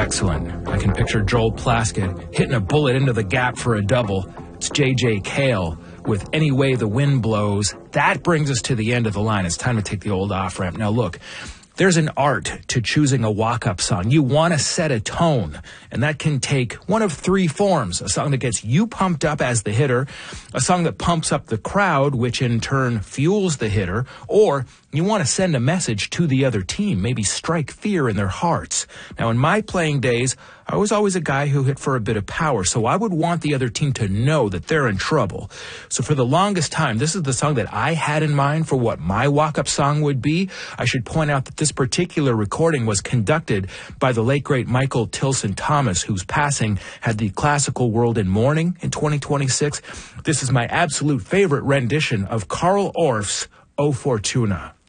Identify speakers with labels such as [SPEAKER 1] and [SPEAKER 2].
[SPEAKER 1] excellent. I can picture Joel Plaskett hitting a bullet into the gap for a double. It's J.J. Cale with Any Way the Wind Blows. That brings us to the end of the line. It's time to take the old off-ramp. Now, look, there's an art to choosing a walk-up song. You want to set a tone, and that can take one of three forms. A song that gets you pumped up as the hitter, a song that pumps up the crowd, which in turn fuels the hitter, or you want to send a message to the other team, maybe strike fear in their hearts. Now, in my playing days, I was always a guy who hit for a bit of power, so I would want the other team to know that they're in trouble. So for the longest time, this is the song that I had in mind for what my walk-up song would be. I should point out that this particular recording was conducted by the late, great Michael Tilson Thomas, whose passing had the classical world in mourning in 2026. This is my absolute favorite rendition of Carl Orff's O Fortuna.